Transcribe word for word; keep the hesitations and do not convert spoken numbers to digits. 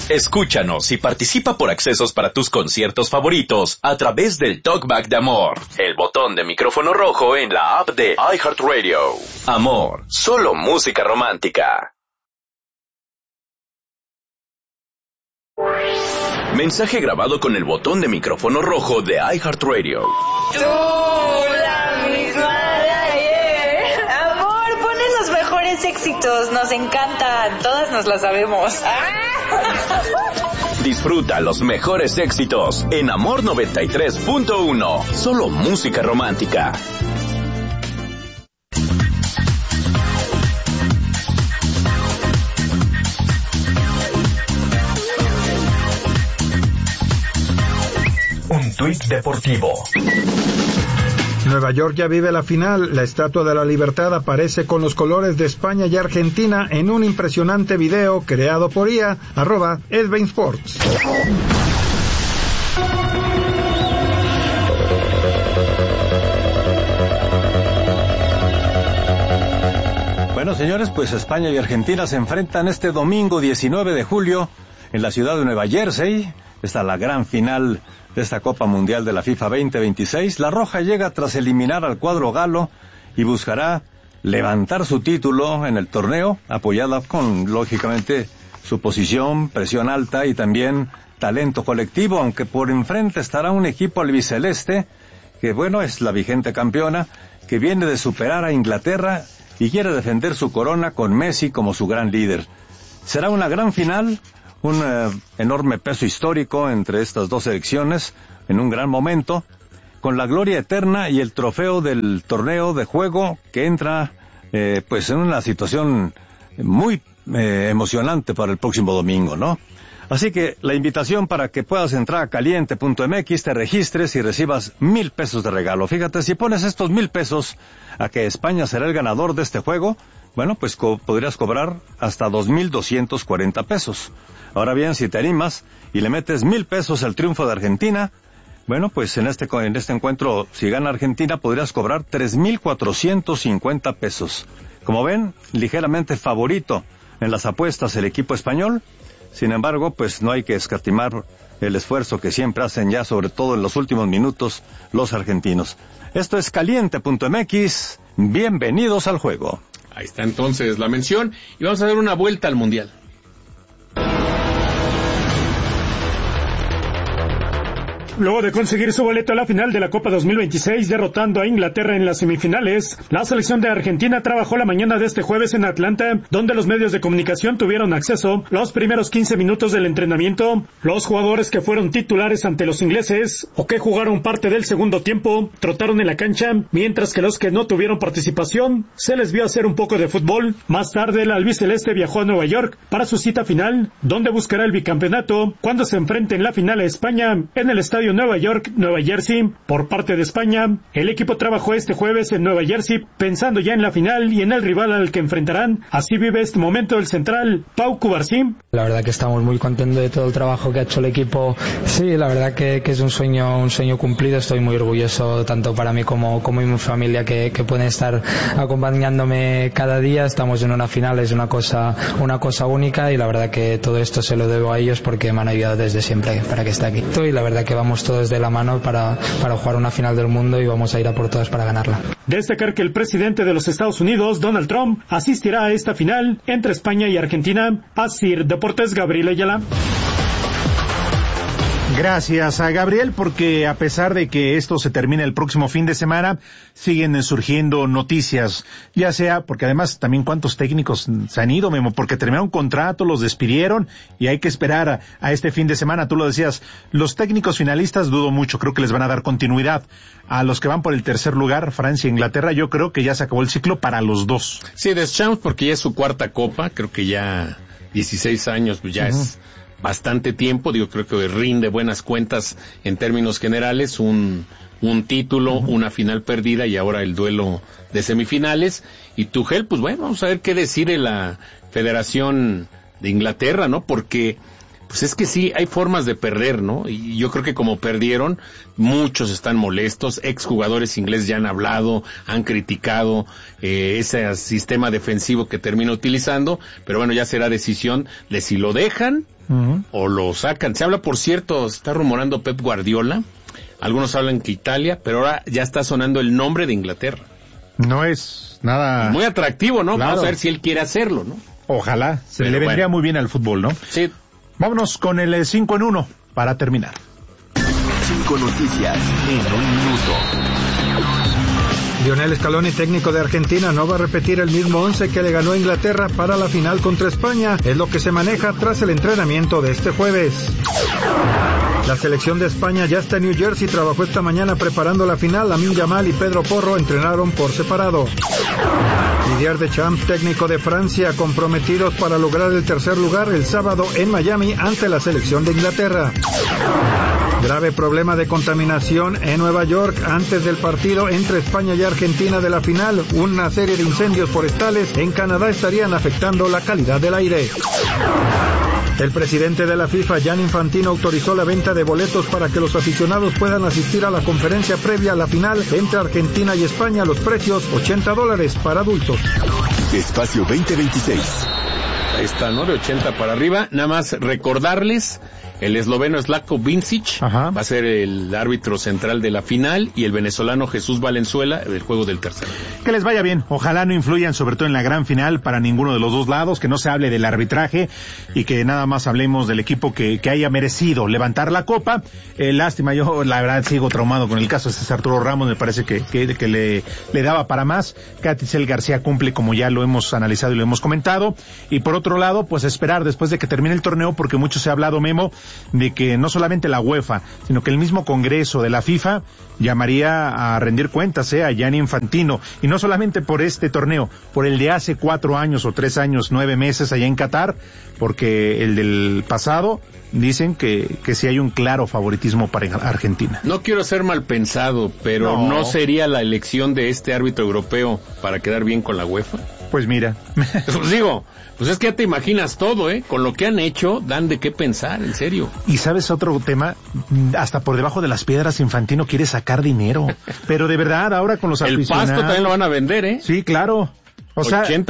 Escúchanos y participa por accesos para tus conciertos favoritos a través del Talkback de Amor, el botón de micrófono rojo en la app de iHeartRadio. Amor, solo música romántica. Mensaje grabado con el botón de micrófono rojo de iHeartRadio. Tú, la misma de ayer. Amor, ponen los mejores éxitos, nos encantan, todas nos las sabemos. Disfruta los mejores éxitos en Amor noventa y tres punto uno, solo música romántica. Un tuit deportivo. Nueva York ya vive la final. La Estatua de la Libertad aparece con los colores de España y Argentina en un impresionante video creado por I A, arroba Edbein Sports. Bueno, señores, pues España y Argentina se enfrentan este domingo diecinueve de julio en la ciudad de Nueva Jersey. Esta es la gran final de esta Copa Mundial de la FIFA veinte veintiséis. La Roja llega tras eliminar al cuadro galo y buscará levantar su título en el torneo, apoyada con, lógicamente, su posición, presión alta y también talento colectivo, aunque por enfrente estará un equipo albiceleste, que bueno, es la vigente campeona, que viene de superar a Inglaterra y quiere defender su corona con Messi como su gran líder. Será una gran final, un uh, enorme peso histórico entre estas dos selecciones, en un gran momento, con la gloria eterna y el trofeo del torneo de juego que entra eh, pues en una situación muy eh, emocionante para el próximo domingo, ¿no? Así que la invitación para que puedas entrar a caliente punto m x, te registres y recibas mil pesos de regalo. Fíjate, si pones estos mil pesos a que España será el ganador de este juego, bueno, pues co- podrías cobrar hasta dos mil doscientos cuarenta pesos. Ahora bien, si te animas y le metes mil pesos al triunfo de Argentina, bueno, pues en este, en este encuentro, si gana Argentina, podrías cobrar tres mil cuatrocientos cincuenta pesos. Como ven, ligeramente favorito en las apuestas el equipo español. Sin embargo, pues no hay que escatimar el esfuerzo que siempre hacen ya, sobre todo en los últimos minutos, los argentinos. Esto es caliente punto m x. Bienvenidos al juego. Ahí está entonces la mención y vamos a dar una vuelta al Mundial. Luego de conseguir su boleto a la final de la Copa dos mil veintiséis, derrotando a Inglaterra en las semifinales, la selección de Argentina trabajó la mañana de este jueves en Atlanta, donde los medios de comunicación tuvieron acceso los primeros quince minutos del entrenamiento. Los jugadores que fueron titulares ante los ingleses o que jugaron parte del segundo tiempo trotaron en la cancha, mientras que los que no tuvieron participación se les vio hacer un poco de fútbol. Más tarde, el albiceleste viajó a Nueva York para su cita final, donde buscará el bicampeonato cuando se enfrente en la final a España en el estadio Nueva York, Nueva Jersey. Por parte de España, el equipo trabajó este jueves en Nueva Jersey pensando ya en la final y en el rival al que enfrentarán. Así vive este momento el central Pau Cubarsí. La verdad que estamos muy contentos de todo el trabajo que ha hecho el equipo. Sí, la verdad que, que es un sueño un sueño cumplido. Estoy muy orgulloso tanto para mí como, como mi familia que, que pueden estar acompañándome cada día. Estamos en una final, es una cosa una cosa única y la verdad que todo esto se lo debo a ellos porque me han ayudado desde siempre para que esté aquí. Y la verdad que vamos todos de la mano para, para jugar una final del mundo y vamos a ir a por todas para ganarla. Destacar que el presidente de los Estados Unidos, Donald Trump, asistirá a esta final entre España y Argentina. Asir Deportes, Gabriel Ayala. Gracias a Gabriel, porque a pesar de que esto se termina el próximo fin de semana, siguen surgiendo noticias, ya sea porque además también cuántos técnicos se han ido, Memo, porque terminaron contrato, los despidieron y hay que esperar a, a este fin de semana. Tú lo decías, los técnicos finalistas dudo mucho, creo que les van a dar continuidad. A los que van por el tercer lugar, Francia e Inglaterra, yo creo que ya se acabó el ciclo para los dos. Sí, Deschamps, porque ya es su cuarta copa, creo que ya dieciséis años, pues ya uh-huh. es bastante tiempo, digo, creo que rinde buenas cuentas en términos generales, un un título, uh-huh. una final perdida y ahora el duelo de semifinales. Y Tuchel, pues bueno, vamos a ver qué decide la Federación de Inglaterra, ¿no? Porque pues es que sí, hay formas de perder, ¿no? Y yo creo que como perdieron, muchos están molestos, exjugadores ingleses ya han hablado, han criticado eh, ese sistema defensivo que termina utilizando, pero bueno, ya será decisión de si lo dejan uh-huh. o lo sacan. Se habla, por cierto, se está rumorando Pep Guardiola, algunos hablan que Italia, pero ahora ya está sonando el nombre de Inglaterra. No es nada... Muy atractivo, ¿no? Claro. Vamos a ver si él quiere hacerlo, ¿no? Ojalá, se Pero le vendría bueno. muy bien al fútbol, ¿no? Sí. Vámonos con el cinco en uno para terminar. Cinco noticias en un minuto. Lionel Scaloni, técnico de Argentina, no va a repetir el mismo once que le ganó a Inglaterra para la final contra España. Es lo que se maneja tras el entrenamiento de este jueves. La selección de España ya está en New Jersey, trabajó esta mañana preparando la final. Lamine Yamal y Pedro Porro entrenaron por separado. Didier Deschamps, técnico de Francia, comprometidos para lograr el tercer lugar el sábado en Miami ante la selección de Inglaterra. Grave problema de contaminación en Nueva York antes del partido entre España y Argentina de la final. Una serie de incendios forestales en Canadá estarían afectando la calidad del aire. El presidente de la FIFA, Gianni Infantino, autorizó la venta de boletos para que los aficionados puedan asistir a la conferencia previa a la final entre Argentina y España. Los precios, ochenta dólares para adultos. Espacio veinte veintiséis. Ahí está, ¿no? De ochenta para arriba. Nada más recordarles, el esloveno Slavko Vincic Ajá. va a ser el árbitro central de la final y el venezolano Jesús Valenzuela del juego del tercero. Que les vaya bien. Ojalá no influyan, sobre todo en la gran final, para ninguno de los dos lados, que no se hable del arbitraje y que nada más hablemos del equipo que, que haya merecido levantar la copa. Eh, lástima, yo la verdad sigo traumado con el caso de César Arturo Ramos, me parece que, que, que le, le daba para más. Caticel García cumple, como ya lo hemos analizado y lo hemos comentado. Y por otro lado, pues esperar después de que termine el torneo, porque mucho se ha hablado, Memo, de que no solamente la UEFA, sino que el mismo Congreso de la FIFA llamaría a rendir cuentas eh, a Gianni Infantino, y no solamente por este torneo, por el de hace cuatro años o tres años, nueve meses allá en Qatar, porque el del pasado dicen que, que sí hay un claro favoritismo para Argentina. No quiero ser mal pensado, pero ¿no, ¿no sería la elección de este árbitro europeo para quedar bien con la UEFA? Pues mira. Pues digo, pues es que ya te imaginas todo, ¿eh? Con lo que han hecho, dan de qué pensar, en serio. Y sabes otro tema, hasta por debajo de las piedras Infantino quiere sacar dinero. Pero de verdad, ahora con los el aficionados. pasto también lo van a vender, ¿eh? Sí, claro. O sea,